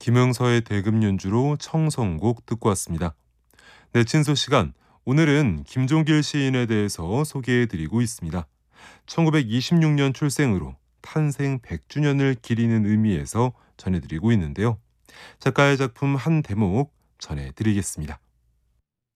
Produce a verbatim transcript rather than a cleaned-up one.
김영서의 대금 연주로 청성곡 듣고 왔습니다. 네, 친소 시간. 오늘은 김종길 시인에 대해서 소개해드리고 있습니다. 천구백이십육 년 출생으로 탄생 백 주년을 기리는 의미에서 전해드리고 있는데요. 작가의 작품 한 대목 전해드리겠습니다.